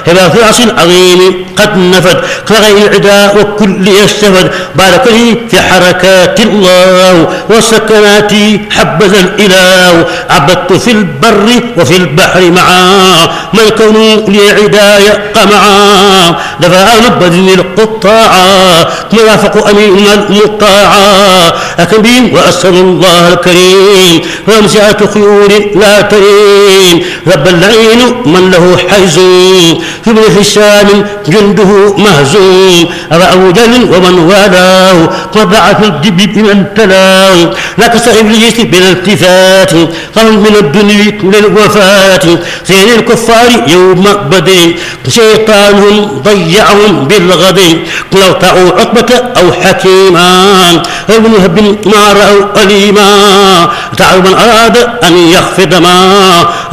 هبات رأس عظيم قد نفد كغير العداء وكل يستفد بارك لي في حركات الله والسكنات حبذا الإله عبدت في البر وفي البحر معا ما الكون لي عداية قمعا دفع نبذ القطاعا مرافق أمين المطاعا أكبين وأسأل الله الكريم وامسعة خيول لا ترين رب العين من له حيز في ابن حسام جنده مهزوم أبا جل ومن والاه وضع في الدب بمن تلاه نكس إبليس بالالتفات قام من الدنيا للوفاة زين الكفار يوم بدر شيطانهم ضيعهم بالغد لو طاعوا عقبة أو حكيما ابن هب ما رأوا أليما تعالوا من أراد أن يخفض ما